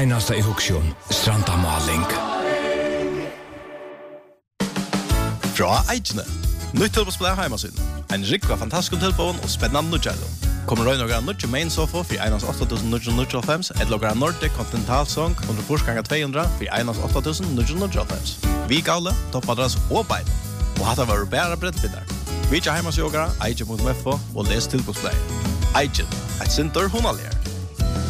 Einasta i Huksjon, Strandamaling. Fra Eikene. Nytt tilbådsplay heimasyn. En rikva fantastisk tilbån og spennende nødgjælum. Kommer røy noen nødje main sofa for 1.8.995 et logra Nordic Continental Song 100 for 1.8.995. Vi gale, toppadress og bein. Og hatt var bæra brettbinner. Vi ikke heimasjogere, eike.fo og les tilbådsplay. Eiken, et sinter hunalier.